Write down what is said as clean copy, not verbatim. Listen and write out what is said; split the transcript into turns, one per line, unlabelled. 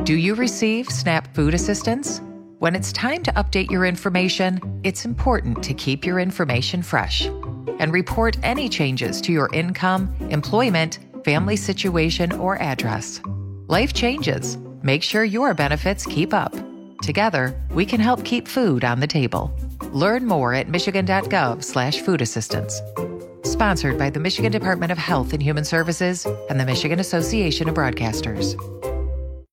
Do you receive SNAP food assistance? When it's time to update your information, it's important to keep your information fresh and report any changes to your income, employment, family situation, or address. Life changes. Make sure your benefits keep up. Together, we can help keep food on the table. Learn more at michigan.gov/food assistance. Sponsored by the Michigan Department of Health and Human Services and the Michigan Association of Broadcasters.